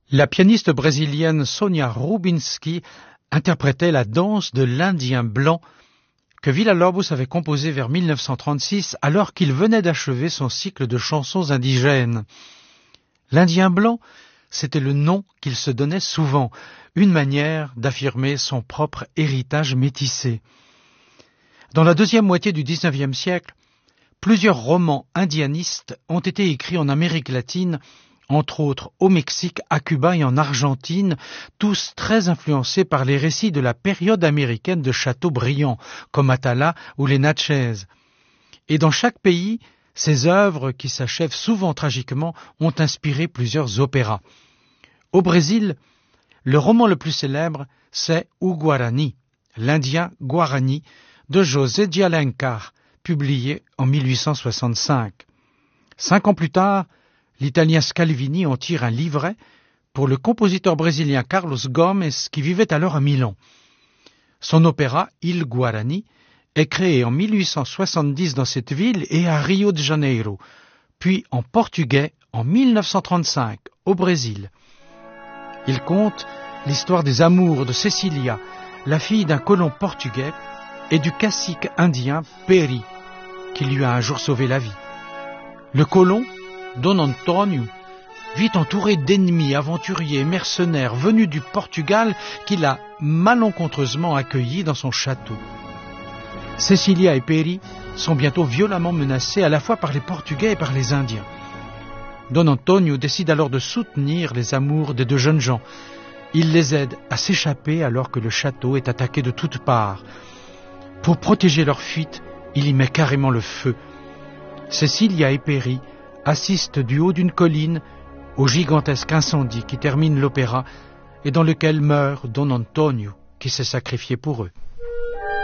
La pianiste brésilienne Sonia Rubinski interprétait la danse de l'Indien blanc que Villa-Lobos avait composée vers 1936 alors qu'il venait d'achever son cycle de chansons indigènes. L'Indien blanc, c'était le nom qu'il se donnait souvent, une manière d'affirmer son propre héritage métissé. Dans la deuxième moitié du XIXe siècle, plusieurs romans indianistes ont été écrits en Amérique latine, entre autres au Mexique, à Cuba et en Argentine, tous très influencés par les récits de la période américaine de Chateaubriand, comme Atala ou les Natchez. Et dans chaque pays, ces œuvres, qui s'achèvent souvent tragiquement, ont inspiré plusieurs opéras. Au Brésil, le roman le plus célèbre, c'est O Guarani, l'Indien Guarani, de José de Alencar, publié en 1865. 5 ans plus tard, l'Italien Scalvini en tire un livret pour le compositeur brésilien Carlos Gomes, qui vivait alors à Milan. Son opéra Il Guarani est créé en 1870 dans cette ville et à Rio de Janeiro, puis en portugais en 1935 au Brésil. Il conte l'histoire des amours de Cecilia, la fille d'un colon portugais, et du cacique indien Peri, qui lui a un jour sauvé la vie. Le colon, Don Antonio, vit entouré d'ennemis, aventuriers, mercenaires venus du Portugal qu'il a malencontreusement accueillis dans son château. Cecilia et Peri sont bientôt violemment menacés à la fois par les Portugais et par les Indiens. Don Antonio décide alors de soutenir les amours des deux jeunes gens. Il les aide à s'échapper alors que le château est attaqué de toutes parts. Pour protéger leur fuite, il y met carrément le feu. Cecilia et Peri assistent du haut d'une colline au gigantesque incendie qui termine l'opéra et dans lequel meurt Don Antonio, qui s'est sacrifié pour eux.